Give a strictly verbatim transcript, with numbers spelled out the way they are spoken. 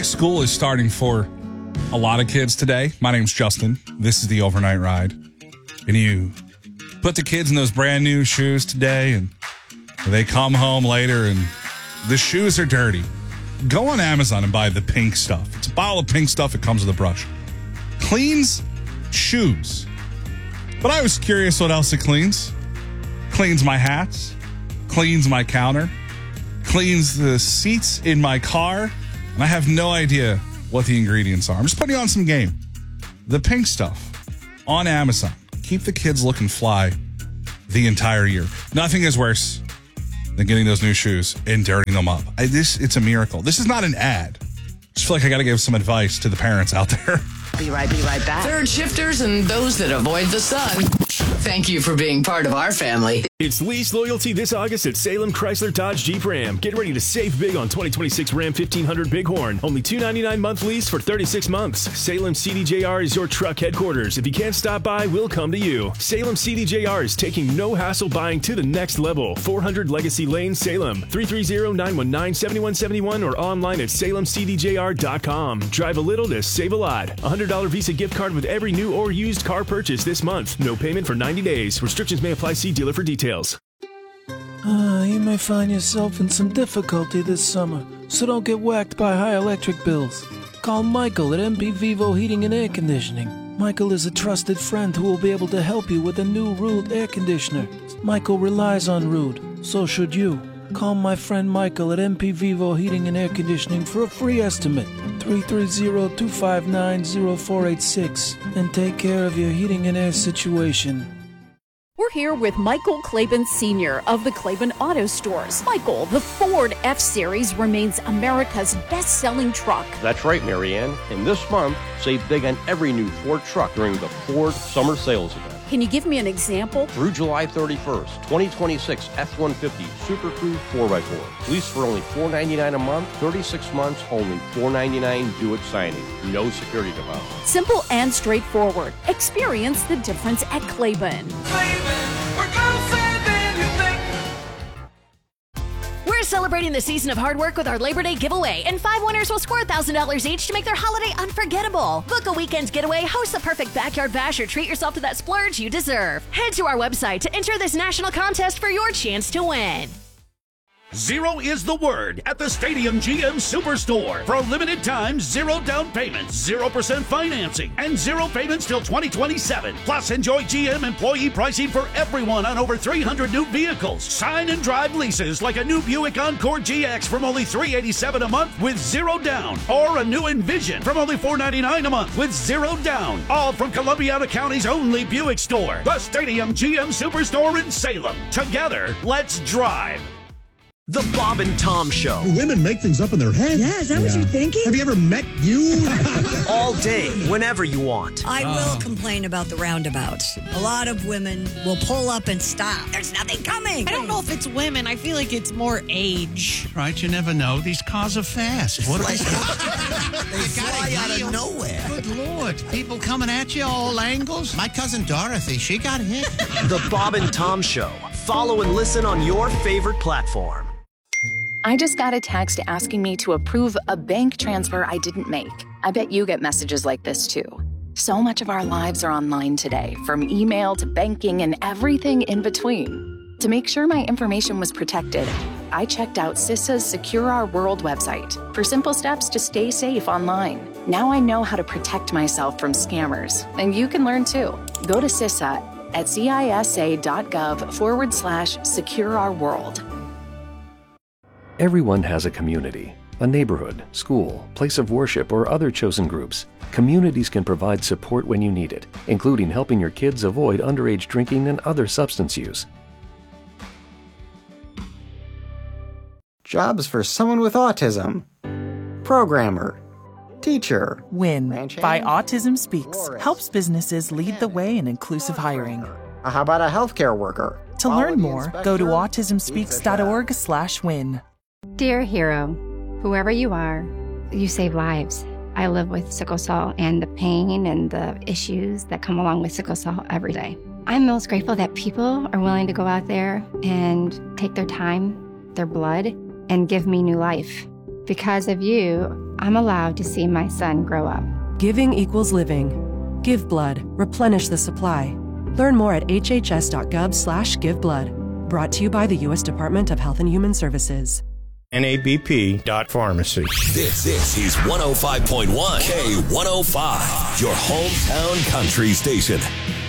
like school is starting for a lot of kids today. My name's Justin. This is the Overnight Ride. And you put the kids in those brand new shoes today, and they come home later and the shoes are dirty. Go on Amazon and buy the pink stuff. It's a bottle of pink stuff. It comes with a brush. Cleans shoes. But I was curious what else it cleans. Cleans my hats. Cleans my counter. Cleans the seats in my car. And I have no idea what the ingredients are. I'm just putting on some game. The pink stuff on Amazon. Keep the kids looking fly the entire year. Nothing is worse than getting those new shoes and dirtying them up. I, this, it's a miracle. This is not an ad. I just feel like I got to give some advice to the parents out there. Be right, be right back. Third shifters and those that avoid the sun. Thank you for being part of our family. It's lease loyalty this August at Salem Chrysler Dodge Jeep Ram. Get ready to save big on twenty twenty-six Ram fifteen hundred Bighorn. Only two hundred ninety-nine dollars month lease for thirty-six months. Salem C D J R is your truck headquarters. If you can't stop by, we'll come to you. Salem C D J R is taking no hassle buying to the next level. four hundred Legacy Lane, Salem. three three zero, nine one nine, seven one seven one or online at salem c d j r dot com. Drive a little to save a lot. one hundred dollars Visa gift card with every new or used car purchase this month. No payment for ninety days. Restrictions may apply. See dealer for details. Uh, you may find yourself in some difficulty this summer, so don't get whacked by high electric bills. Call Michael at M P Vivo Heating and Air Conditioning. Michael is a trusted friend who will be able to help you with a new Rude air conditioner. Michael relies on Rude, so should you. Call my friend Michael at M P Vivo Heating and Air Conditioning for a free estimate. three three zero, two five nine, zero four eight six and take care of your heating and air situation. We're here with Michael Claiborne Senior of the Claiborne Auto Stores. Michael, the Ford F-Series remains America's best-selling truck. That's right, Marianne. And this month, save big on every new Ford truck during the Ford Summer Sales Event. Can you give me an example? Through July thirty-first, twenty twenty-six F one fifty Super Crew four by four. Lease for only four ninety-nine a month, thirty-six months, only four ninety-nine due at signing. No security deposit. Simple and straightforward. Experience the difference at Claiborne. Claiborne, we're gonna save anything. We're celebrating the season of hard work with our Labor Day giveaway, and five winners will score one thousand dollars each to make their holiday unforgettable. Book a weekend getaway, host the perfect backyard bash, or treat yourself to that splurge you deserve. Head to our website to enter this national contest for your chance to win. Zero is the word at the Stadium G M Superstore. For a limited time, zero down payments, zero percent financing, and zero payments till twenty twenty-seven. Plus, enjoy G M employee pricing for everyone on over three hundred new vehicles. Sign and drive leases like a new Buick Encore G X from only three hundred eighty-seven dollars a month with zero down. Or a new Envision from only four hundred ninety-nine dollars a month with zero down. All from Columbiana County's only Buick store. The Stadium G M Superstore in Salem. Together, let's drive. The Bob and Tom Show. Women make things up in their head. Yeah, is that yeah. what you're thinking? Have you ever met you? All day, whenever you want. I will uh. complain about the roundabouts. A lot of women will pull up and stop. There's nothing coming. I don't know if it's women. I feel like it's more age. Right, you never know. These cars are fast. What they fly out of nowhere. Good Lord. People coming at you all angles. My cousin Dorothy, she got hit. The Bob and Tom Show. Follow and listen on your favorite platform. I just got a text asking me to approve a bank transfer I didn't make. I bet you get messages like this too. So much of our lives are online today, from email to banking and everything in between. To make sure my information was protected, I checked out CISA's Secure Our World website for simple steps to stay safe online. Now I know how to protect myself from scammers, and you can learn too. Go to CISA at cisa.gov forward slash secure our world. Everyone has a community, a neighborhood, school, place of worship, or other chosen groups. Communities can provide support when you need it, including helping your kids avoid underage drinking and other substance use. Jobs for someone with autism. Programmer. Teacher. WIN by Autism Speaks helps businesses lead the way in inclusive hiring. How about a healthcare worker? To learn more, go to autism speaks dot org slash win. Dear hero, whoever you are, you save lives. I live with sickle cell and the pain and the issues that come along with sickle cell every day. I'm most grateful that people are willing to go out there and take their time, their blood, and give me new life. Because of you, I'm allowed to see my son grow up. Giving equals living. Give blood. Replenish the supply. Learn more at hhs.gov slash giveblood. Brought to you by the U S Department of Health and Human Services. N A B P dot pharmacy. This, this is one oh five point one K one oh five, your hometown country station.